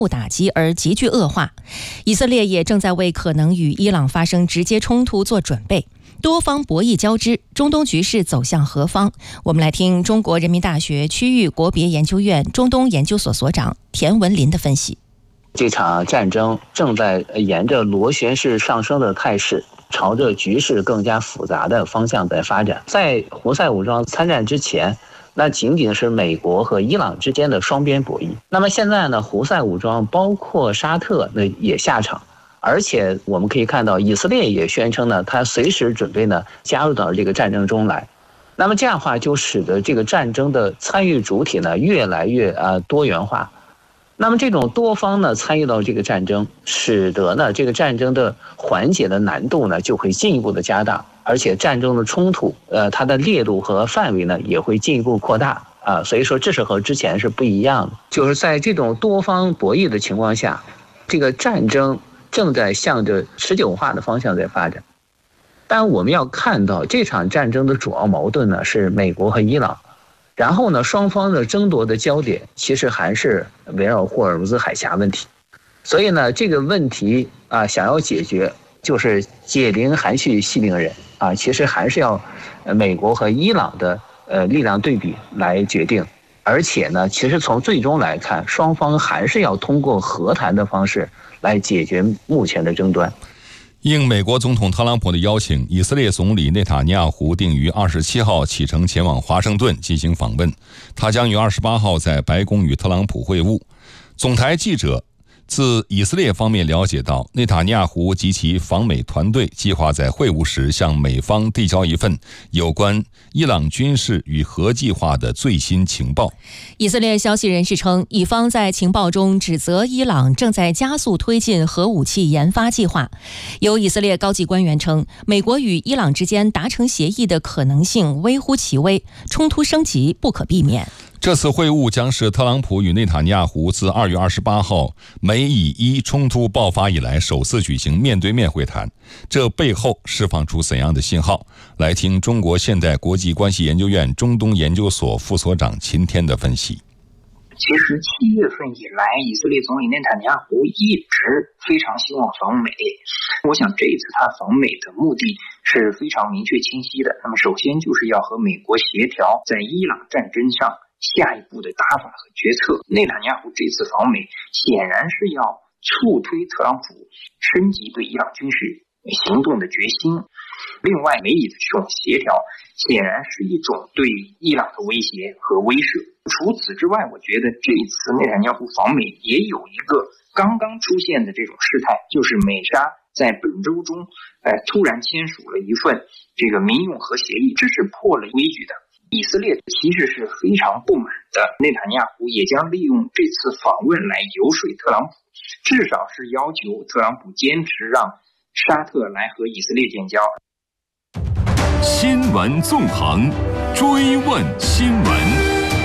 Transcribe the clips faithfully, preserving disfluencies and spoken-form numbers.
打击而急剧恶化。以色列也正在为可能与伊朗发生直接冲突做准备。多方博弈交织，中东局势走向何方？我们来听中国人民大学区域国别研究院中东研究所所长田文林的分析。 这场战争正在沿着螺旋式上升的态势，朝着局势更加复杂的方向在发展。在胡塞武装参战之前，那仅仅是美国和伊朗之间的双边博弈。那么现在呢，胡塞武装包括沙特那也下场。而且我们可以看到，以色列也宣称呢，他随时准备呢加入到这个战争中来。那么这样的话，就使得这个战争的参与主体呢越来越呃多元化。那么这种多方呢参与到这个战争，使得呢这个战争的缓解的难度呢就会进一步的加大，而且战争的冲突，呃，它的烈度和范围呢也会进一步扩大啊。所以说，这是和之前是不一样的。就是在这种多方博弈的情况下，这个战争正在向着持久化的方向在发展。但我们要看到，这场战争的主要矛盾呢是美国和伊朗，然后呢双方的争夺的焦点其实还是围绕霍尔木兹海峡问题。所以呢这个问题啊想要解决，就是解铃还须系铃人啊，其实还是要美国和伊朗的呃力量对比来决定。而且呢，其实从最终来看，双方还是要通过和谈的方式来解决目前的争端。 应美国总统特朗普的邀请，以色列总理内塔尼亚胡定于二十七号启程前往华盛顿进行访问，他将于二十八号在白宫与特朗普会晤。总台记者自以色列方面了解到，内塔尼亚胡及其访美团队计划在会晤时向美方递交一份有关伊朗军事与核计划的最新情报。 以色列消息人士称，以方在情报中指责伊朗正在加速推进核武器研发计划。有以色列高级官员称，美国与伊朗之间达成协议的可能性微乎其微，冲突升级不可避免。 这次会晤将是特朗普与内塔尼亚胡自二月二十八号美以伊冲突爆发以来首次举行面对面会谈，这背后释放出怎样的信号？来听中国现代国际关系研究院中东研究所副所长秦天的分析。 其实七月份以来，以色列总理内塔尼亚胡一直非常希望访美。我想这一次他访美的目的是非常明确清晰的。那么首先就是要和美国协调在伊朗战争上下一步的打法和决策。内塔尼亚胡这次访美显然是要促推特朗普升级对伊朗军事行动的决心。另外，美以的这种协调显然是一种对伊朗的威胁和威慑。除此之外，我觉得这一次内塔尼亚胡访美也有一个刚刚出现的这种事态，就是美沙在本周中呃突然签署了一份这个民用核协议，这是破了规矩的。以色列其实是非常不满的，内塔尼亚胡也将利用这次访问来游说特朗普，至少是要求特朗普坚持让沙特来和以色列建交。 新闻纵横，追问新闻。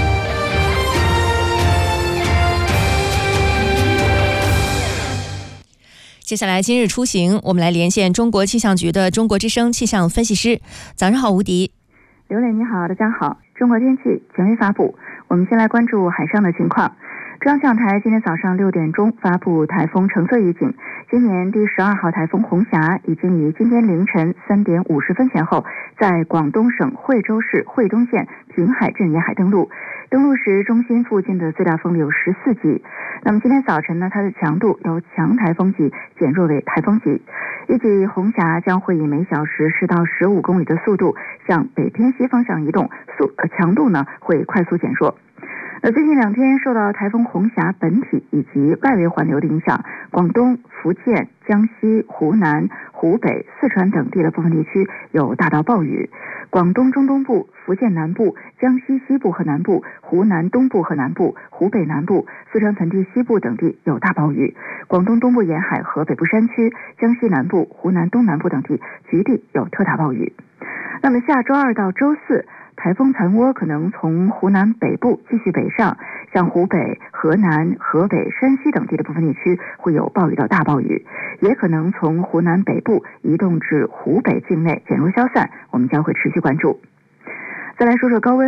接下来今日出行，我们来连线中国气象局的中国之声气象分析师。早上好，吴迪。 刘磊你好，大家好。中国天气权威发布，我们先来关注海上的情况。中央气象台今天早上六点钟发布台风橙色预警，今年第十二号台风红霞已经于今天凌晨三点五十分前后在广东省惠州市惠东县平海镇沿海登陆。登陆时，中心附近的最大风力有十四级。那么今天早晨呢，它的强度由强台风级减弱为台风级。预计红霞将会以每小时十到十五公里的速度向北偏西方向移动，速呃强度呢会快速减弱。呃，最近两天受到台风红霞本体以及外围环流的影响，广东、福建、江西、湖南、湖北、四川等地的部分地区有大到暴雨。广东中东部、福建南部、江西西部和南部、湖南东部和南部、湖北南部、四川盆地西部等地有大暴雨。广东东部沿海和北部山区、江西南部、湖南东南部等地局地有特大暴雨。那么下周二到周四，台风残涡可能从湖南北部继续北上，像湖北、河南、河北、山西等地的部分地区会有暴雨到大暴雨，也可能从湖南北部移动至湖北境内减弱消散，我们将会持续关注。再来说说高温，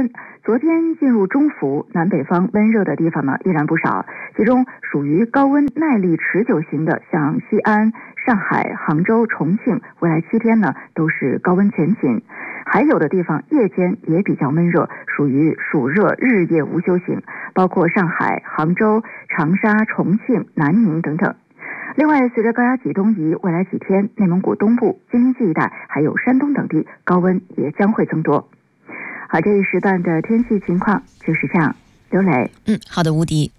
昨天进入中伏，南北方温热的地方呢依然不少，其中属于高温耐力持久型的，像西安、上海、杭州、重庆，未来七天呢都是高温前行。还有的地方夜间也比较闷热，属于暑热日夜无休型，包括上海、杭州、长沙、重庆、南宁等等。另外，随着高压脊东移，未来几天内蒙古东部、京津冀一带还有山东等地高温也将会增多。好，这一时段的天气情况就是这样。刘磊， 嗯，好的，吴迪。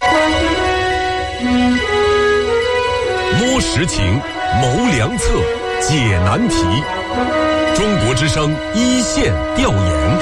摸实情，谋良策，解难题。中国之声一线调研。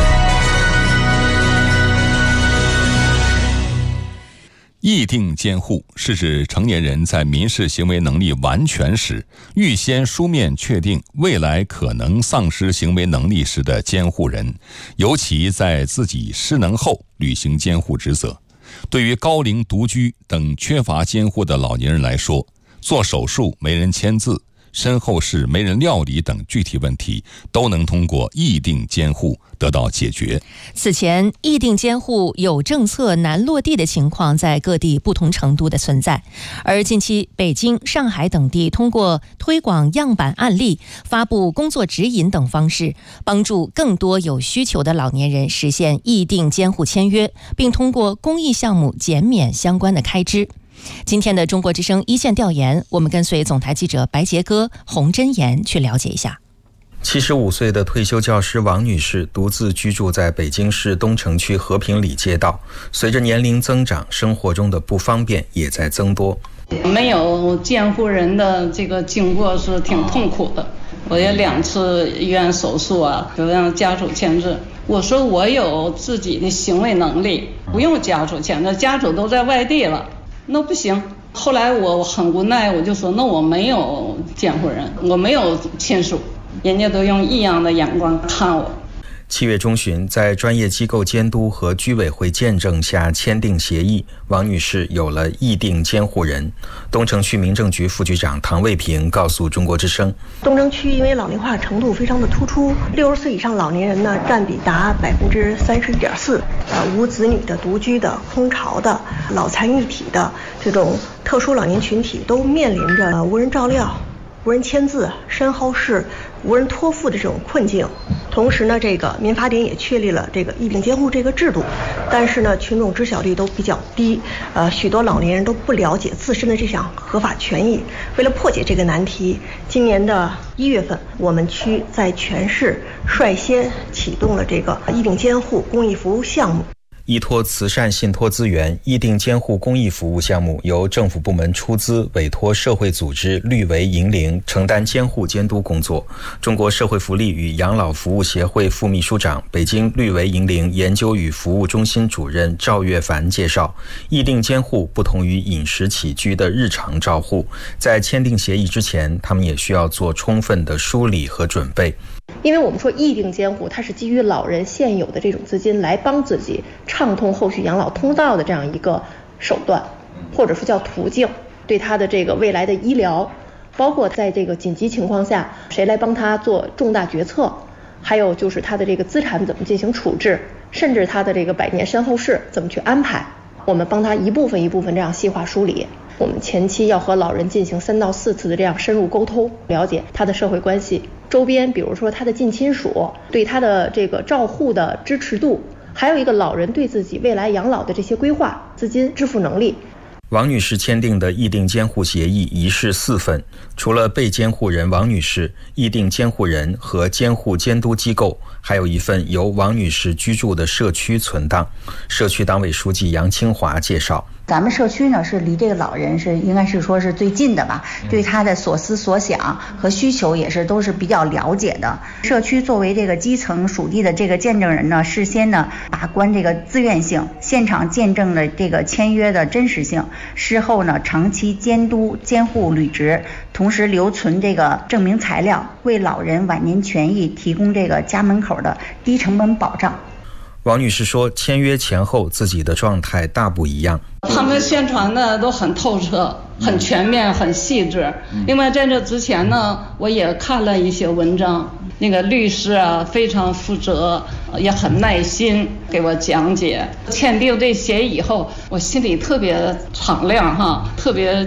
议定监护是指成年人在民事行为能力完全时，预先书面确定未来可能丧失行为能力时的监护人，由其在自己失能后履行监护职责。对于高龄独居等缺乏监护的老年人来说，做手术没人签字，身后事没人料理等具体问题都能通过议定监护得到解决。 此前，议定监护有政策难落地的情况在各地不同程度的存在，而近期北京、上海等地通过推广样板案例、发布工作指引等方式，帮助更多有需求的老年人实现议定监护签约，并通过公益项目减免相关的开支。今天的中国之声一线调研，我们跟随总台记者白杰哥、洪真言去了解一下。 七十五岁的退休教师王女士独自居住在北京市东城区和平里街道，随着年龄增长，生活中的不方便也在增多。 没有监护人的这个经过是挺痛苦的，我也两次医院手术啊，都让家属签字。我说我有自己的行为能力，不用家属签字，家属都在外地了。那不行，后来我很无奈，我就说那我没有监护人，我没有亲属，人家都用异样的眼光看我。 七月中旬，在专业机构监督和居委会见证下签订协议，王女士有了议定监护人。东城区民政局副局长唐卫平告诉中国之声， 东城区因为老龄化程度非常的突出，六十岁以上老年人呢占比达百分之三十一点四，呃，无子女的、独居的、空巢的、老残一体的这种特殊老年群体都面临着、呃、无人照料、无人签字、身后事、无人托付的这种困境。同时呢，这个民法典也确立了这个议定监护这个制度，但是呢，群众知晓率都比较低，呃，许多老年人都不了解自身的这项合法权益。为了破解这个难题，今年的一月份，我们区在全市率先启动了这个议定监护公益服务项目。 依托慈善信托资源，议定监护公益服务项目由政府部门出资，委托社会组织绿为银铃承担监护监督工作。中国社会福利与养老服务协会副秘书长、北京绿为银铃研究与服务中心主任赵月凡介绍，议定监护不同于饮食起居的日常照护，在签订协议之前，他们也需要做充分的梳理和准备。 因为我们说议定监护，它是基于老人现有的这种资金来帮自己畅通后续养老通道的这样一个手段，或者说叫途径，对他的这个未来的医疗，包括在这个紧急情况下谁来帮他做重大决策，还有就是他的这个资产怎么进行处置，甚至他的这个百年身后事怎么去安排，我们帮他一部分一部分这样细化梳理。我们前期要和老人进行三到四次的这样深入沟通，了解他的社会关系，周边比如说他的近亲属对他的这个照护的支持度，还有一个老人对自己未来养老的这些规划、资金支付能力。 王女士签订的议定监护协议一式四份，除了被监护人王女士、议定监护人和监护监督机构，还有一份由王女士居住的社区存档。社区党委书记杨清华介绍， 咱们社区呢是离这个老人是应该是说是最近的吧，对他的所思所想和需求也是都是比较了解的。社区作为这个基层属地的这个见证人呢，事先呢把关这个自愿性，现场见证了这个签约的真实性，事后呢长期监督监护履职，同时留存这个证明材料，为老人晚年权益提供这个家门口的低成本保障。 王女士说，签约前后自己的状态大不一样。 他们宣传的都很透彻、很全面、很细致。另外，在这之前呢，我也看了一些文章，那个律师啊非常负责，也很耐心给我讲解。签订这协议以后，我心里特别敞亮哈，特别